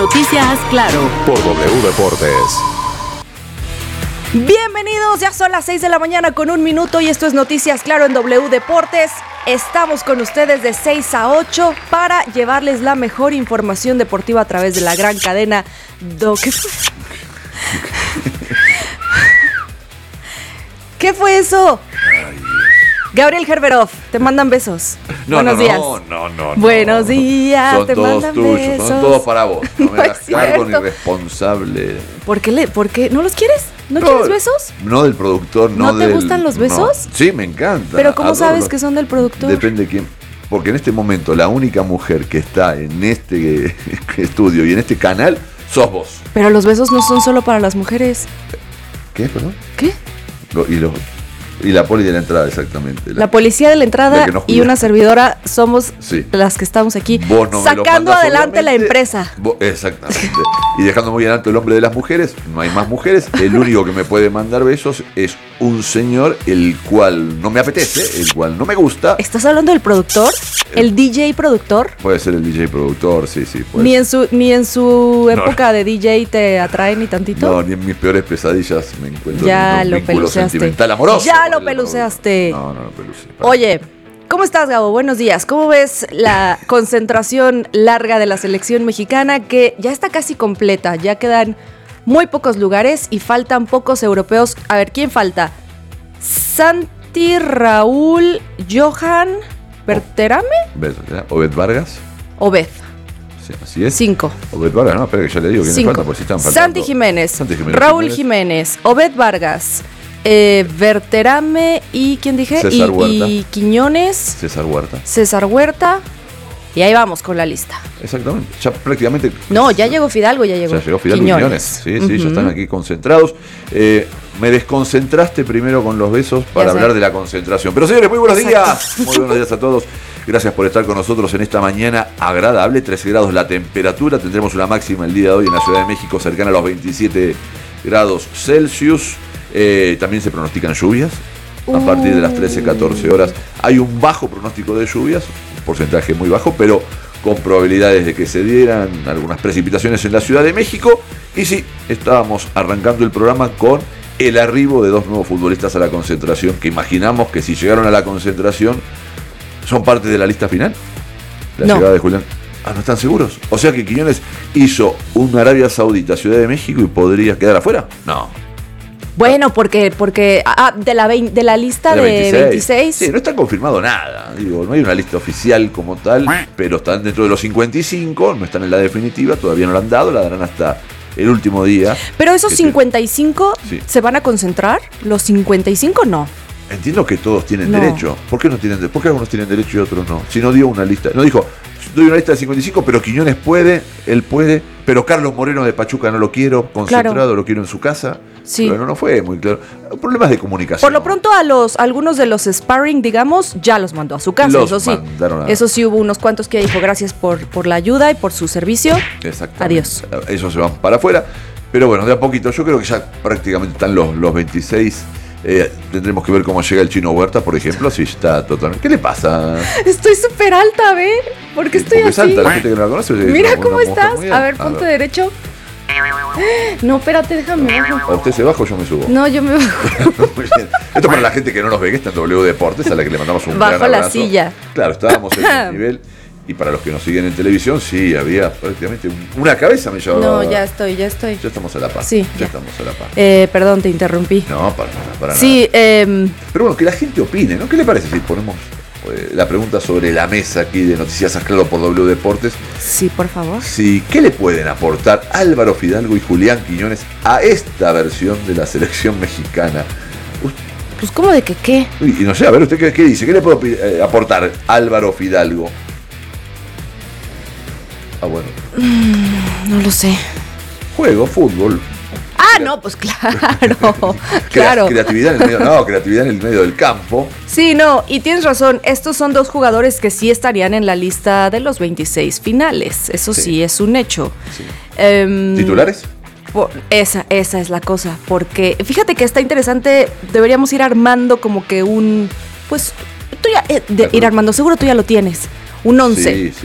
Noticias Claro por W Deportes. Bienvenidos, ya son las 6 de la mañana con 1 minuto y esto es Noticias Claro en W Deportes. Estamos con ustedes de 6 a 8 para llevarles la mejor información deportiva a través de la gran cadena. ¿Qué fue eso? Gabriel Gerberov, te mandan besos. Buenos días. No. Buenos días, son te todos mandan tuyos, besos. son todos para vos. No me No hagas es cargo ni cierto. responsable. ¿Por qué? ¿No los quieres? ¿No quieres besos? No del productor, ¿No te del... gustan los besos? No. Sí, me encanta. ¿Pero cómo Adoro sabes los- que son del productor? Depende de quién. Porque en este momento la única mujer que está en este estudio y en este canal sos vos. Pero los besos no son solo para las mujeres. ¿Qué, perdón? ¿Qué? Y la poli de la entrada, exactamente. La policía de la entrada La que nos y cuida. una servidora somos Sí. las que estamos aquí Vos no me lo sacando mandás, adelante la obviamente. empresa. Exactamente. Y dejando muy alto el hombre de las mujeres, no hay más mujeres. El único que me puede mandar besos es un señor, el cual no me apetece, el cual no me gusta. ¿Estás hablando del productor? ¿El DJ productor? Puede ser el DJ productor, sí. Puede Ni ser. en su No. época de DJ te atrae ni tantito. No, ni en mis peores pesadillas me encuentro Ya en un lo vínculo peluceaste. sentimental amoroso. Ya con lo el peluceaste. productor. No peluceé. Oye, ¿cómo estás, Gabo? Buenos días. ¿Cómo ves la concentración larga de la selección mexicana que ya está casi completa? Ya quedan muy pocos lugares y faltan pocos europeos. A ver, ¿quién falta? Santi, Raúl, Johan, Berterame, Obed Vargas. Obed. Sí, así es. 5. Obed Vargas, no, espera que ya le digo quién le falta, porque si están faltando. Santi Jiménez, Santi Jiménez, Raúl Jiménez, Obed Vargas, Berterame y ¿quién dije? César Huerta. Y Quiñones, César Huerta. César Huerta. Y ahí vamos con la lista. Exactamente. Ya prácticamente. No, ya llegó Fidalgo, ya llegó. Ya llegó Fidalgo Quiñones. Sí, ya están aquí concentrados. Me desconcentraste primero con los besos para Ya sé. hablar de la concentración. Pero señores, muy buenos Exacto. días. Muy buenos días a todos. Gracias por estar con nosotros en esta mañana agradable. 13 grados la temperatura. Tendremos una máxima el día de hoy en la Ciudad de México cercana a los 27 grados Celsius. También se pronostican lluvias. A partir de las 13-14 horas hay un bajo pronóstico de lluvias, un porcentaje muy bajo, pero con probabilidades de que se dieran algunas precipitaciones en la Ciudad de México. Y sí, estábamos arrancando el programa con el arribo de 2 nuevos futbolistas a la concentración, que imaginamos que si llegaron a la concentración son parte de la lista final. La No. llegada de Julián. ¿No están seguros? O sea que Quiñones hizo un Arabia Saudita, Ciudad de México y podría quedar afuera. No. Bueno, porque de la lista de 26. Sí, no está confirmado nada. Digo, no hay una lista oficial como tal, pero están dentro de los 55, no están en la definitiva, todavía no la han dado, la darán hasta el último día. Pero esos Que 55 Sí. se van a concentrar, los 55 no. Entiendo que todos tienen No. derecho. ¿Por qué algunos tienen derecho y otros no? Si no dio una lista, no dijo, doy una lista de 55, pero Quiñones puede, él puede, pero Carlos Moreno de Pachuca no lo quiero, concentrado, Claro. lo quiero en su casa. Sí. Pero no fue muy claro. Problemas de comunicación. Por lo pronto algunos de los sparring, digamos, ya los mandó a su casa, Los eso sí. mandaron a- Eso sí, hubo unos cuantos que dijo gracias por la ayuda y por su servicio. Exactamente. Adiós. Esos se van para afuera. Pero bueno, de a poquito, yo creo que ya prácticamente están los 26. Tendremos que ver cómo llega el Chino Huerta, por ejemplo, si está totalmente. ¿Qué le pasa? Estoy súper alta, ¿ve? ¿Por qué estoy Porque así? salta, la gente que no la conoce. Mira una cómo mujer estás. muy A ver, alta. ponte derecho. No, espérate, déjame bajo. ¿A usted se baja o yo me subo? No, yo me bajo. Muy bien. Esto para la gente que no nos ve, que está en W Deportes, a la que le mandamos un Bajo gran la abrazo. silla. Claro, estábamos en el nivel. Y para los que nos siguen en televisión, sí, había prácticamente una cabeza me llevaba. No, ya estoy. Ya estamos a la paz. Sí, ya ya. estamos a la paz. Perdón, te interrumpí. No, para nada. Sí, Pero bueno, que la gente opine, ¿no? ¿Qué le parece si ponemos la pregunta sobre la mesa aquí de Noticias Claro por W Deportes? sí, por favor. Sí, ¿qué le pueden aportar Álvaro Fidalgo y Julián Quiñones a esta versión de la selección mexicana? Pues, ¿cómo de que qué? Y no sé, a ver, ¿usted qué dice? ¿Qué le puede aportar Álvaro Fidalgo? Bueno. No lo sé. Juego, fútbol. Ah, no, pues claro. Claro. Creatividad en el medio, creatividad en el medio del campo. Sí, no, y tienes razón. Estos son dos jugadores que sí estarían en la lista de los 26 finales. Eso sí, es un hecho. Sí. Em, ¿Titulares? Esa es la cosa. Porque fíjate que está interesante. Deberíamos ir armando como que un. Pues, tú ya. Ir armando, seguro tú ya lo tienes. Un 11. Sí, sí.